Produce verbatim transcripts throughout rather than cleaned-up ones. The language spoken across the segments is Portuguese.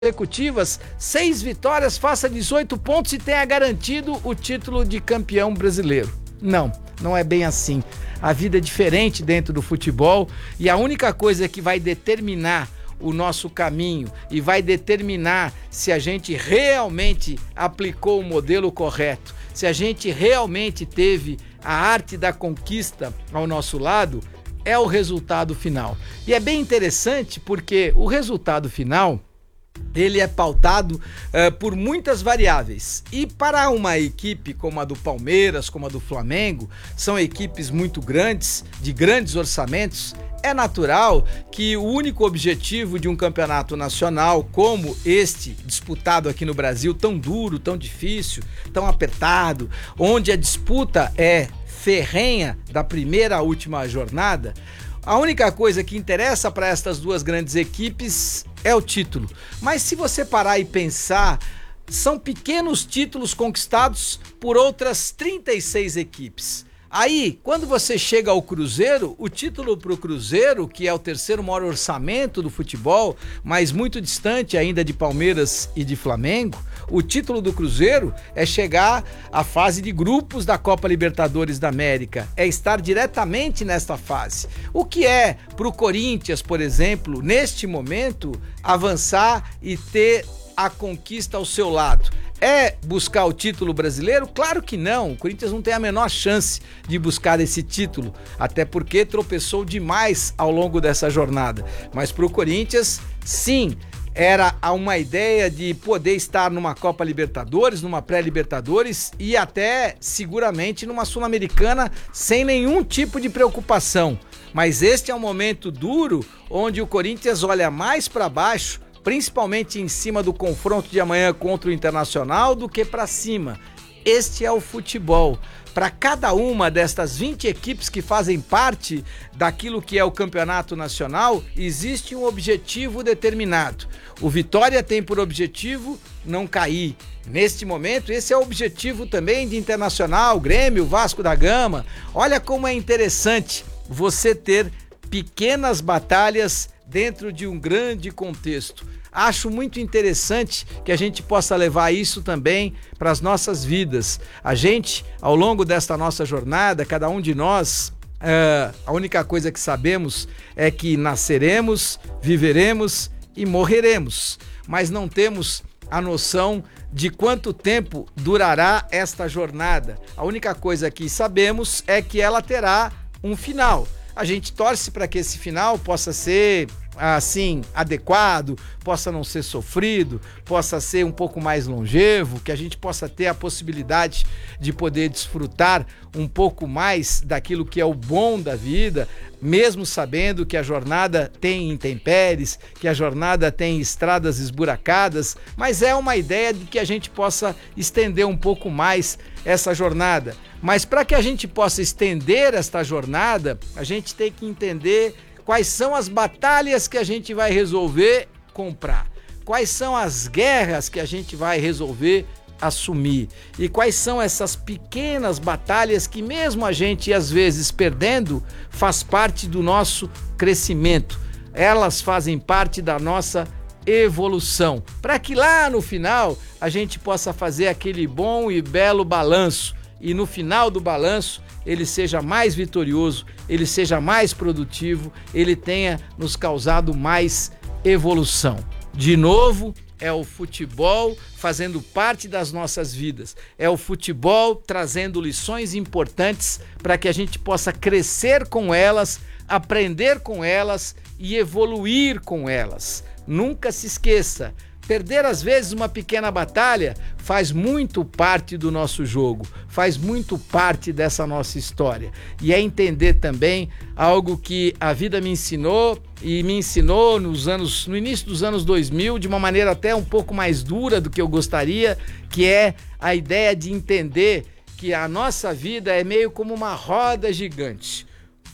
consecutivas, seis vitórias, faça dezoito pontos e tenha garantido o título de campeão brasileiro. Não, não é bem assim. A vida é diferente dentro do futebol e a única coisa que vai determinar o nosso caminho e vai determinar se a gente realmente aplicou o modelo correto, se a gente realmente teve a arte da conquista ao nosso lado, é o resultado final. E é bem interessante porque o resultado final ele é pautado uh, por muitas variáveis e para uma equipe como a do Palmeiras, como a do Flamengo, são equipes muito grandes, de grandes orçamentos, é natural que o único objetivo de um campeonato nacional como este, disputado aqui no Brasil, tão duro, tão difícil, tão apertado, onde a disputa é ferrenha da primeira à última jornada, a única coisa que interessa para estas duas grandes equipes é o título. Mas se você parar e pensar, são pequenos títulos conquistados por outras trinta e seis equipes. Aí, quando você chega ao Cruzeiro, o título para o Cruzeiro, que é o terceiro maior orçamento do futebol, mas muito distante ainda de Palmeiras e de Flamengo, o título do Cruzeiro é chegar à fase de grupos da Copa Libertadores da América, é estar diretamente nesta fase. O que é para o Corinthians, por exemplo, neste momento, avançar e ter a conquista ao seu lado? É buscar o título brasileiro? Claro que não, o Corinthians não tem a menor chance de buscar esse título, até porque tropeçou demais ao longo dessa jornada. Mas para o Corinthians, sim, era uma ideia de poder estar numa Copa Libertadores, numa pré-Libertadores e até seguramente numa Sul-Americana sem nenhum tipo de preocupação. Mas este é um momento duro onde o Corinthians olha mais para baixo, principalmente em cima do confronto de amanhã contra o Internacional, do que para cima. Este é o futebol. Para cada uma destas vinte equipes que fazem parte daquilo que é o campeonato nacional, existe um objetivo determinado. O Vitória tem por objetivo não cair. Neste momento, esse é o objetivo também de Internacional, Grêmio, Vasco da Gama. Olha como é interessante você ter pequenas batalhas dentro de um grande contexto. Acho muito interessante que a gente possa levar isso também para as nossas vidas. A gente, ao longo desta nossa jornada, cada um de nós, é, a única coisa que sabemos é que nasceremos, viveremos e morreremos, mas não temos a noção de quanto tempo durará esta jornada. A única coisa que sabemos é que ela terá um final. A gente torce para que esse final possa ser assim, adequado, possa não ser sofrido, possa ser um pouco mais longevo, que a gente possa ter a possibilidade de poder desfrutar um pouco mais daquilo que é o bom da vida, mesmo sabendo que a jornada tem intempéries, que a jornada tem estradas esburacadas, mas é uma ideia de que a gente possa estender um pouco mais essa jornada. Mas para que a gente possa estender esta jornada, a gente tem que entender quais são as batalhas que a gente vai resolver comprar, quais são as guerras que a gente vai resolver assumir e quais são essas pequenas batalhas que mesmo a gente às vezes perdendo, faz parte do nosso crescimento, elas fazem parte da nossa evolução, para que lá no final a gente possa fazer aquele bom e belo balanço e no final do balanço ele seja mais vitorioso, ele seja mais produtivo, ele tenha nos causado mais evolução. De novo, é o futebol fazendo parte das nossas vidas, é o futebol trazendo lições importantes para que a gente possa crescer com elas, aprender com elas e evoluir com elas. Nunca se esqueça, perder às vezes uma pequena batalha faz muito parte do nosso jogo, faz muito parte dessa nossa história. E é entender também algo que a vida me ensinou e me ensinou nos anos, no início dos anos dois mil, de uma maneira até um pouco mais dura do que eu gostaria, que é a ideia de entender que a nossa vida é meio como uma roda gigante.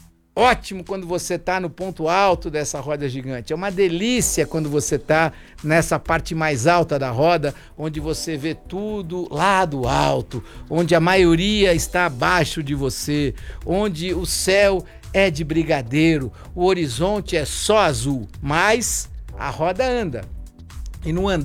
Ótimo quando você está no ponto alto dessa roda gigante. É uma delícia quando você está nessa parte mais alta da roda, onde você vê tudo lá do alto, onde a maioria está abaixo de você, onde o céu é de brigadeiro, o horizonte é só azul, mas a roda anda. e no